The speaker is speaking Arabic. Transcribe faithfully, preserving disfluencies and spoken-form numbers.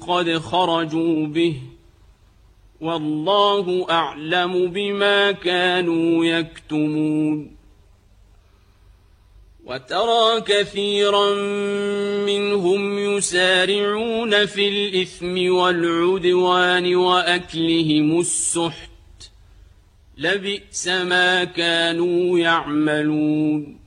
قد خرجوا به والله أعلم بما كانوا يكتمون وترى كثيرا منهم يسارعون في الإثم والعدوان وأكلهم السحت لبئس ما كانوا يعملون